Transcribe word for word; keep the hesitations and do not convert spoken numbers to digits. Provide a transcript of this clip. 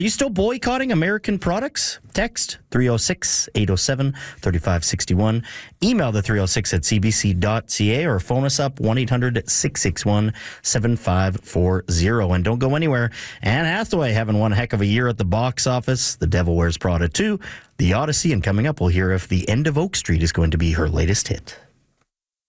You still boycotting American products? Text three oh six, eight oh seven, three five six one. Email the three oh six at c b c dot c a or phone us up one eight hundred, six six one, seven five four zero. And don't go anywhere. Anne Hathaway having one heck of a year at the box office. The Devil Wears Prada two, The Odyssey, and coming up we'll hear if The End of Oak Street is going to be her latest hit.